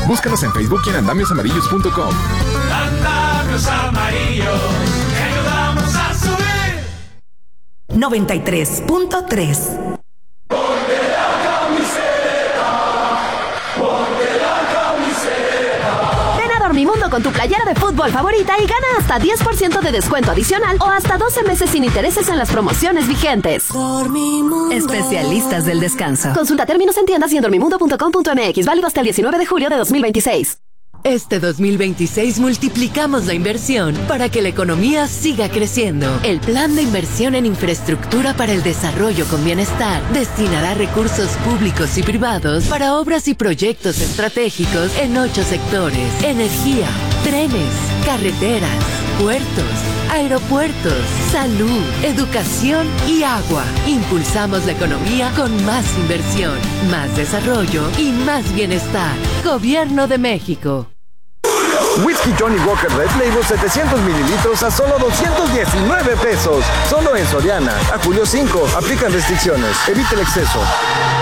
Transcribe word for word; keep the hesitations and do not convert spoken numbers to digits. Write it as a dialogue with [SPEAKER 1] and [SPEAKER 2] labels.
[SPEAKER 1] Búscanos en Facebook y en andamios amarillos punto com.
[SPEAKER 2] Andamios amarillos, te ayudamos a subir.
[SPEAKER 3] noventa y tres punto tres.
[SPEAKER 4] Dormimundo con tu playera de fútbol favorita y gana hasta diez por ciento de descuento adicional o hasta doce meses sin intereses en las promociones vigentes.
[SPEAKER 3] Dormimundo.
[SPEAKER 4] Especialistas del descanso. Consulta términos en tiendas y en dormimundo punto com punto m x. Válido hasta el diecinueve de julio de dos mil veintiséis.
[SPEAKER 5] Este dos mil veintiséis multiplicamos la inversión para que la economía siga creciendo. El Plan de Inversión en Infraestructura para el Desarrollo con Bienestar destinará recursos públicos y privados para obras y proyectos estratégicos en ocho sectores: energía, trenes, carreteras, puertos, aeropuertos, salud, educación y agua. Impulsamos la economía con más inversión, más desarrollo y más bienestar. Gobierno de México.
[SPEAKER 6] Whisky Johnny Walker Red Label setecientos mililitros a solo doscientos diecinueve pesos. Solo en Soriana. A julio cinco. Aplican restricciones. Evite el exceso.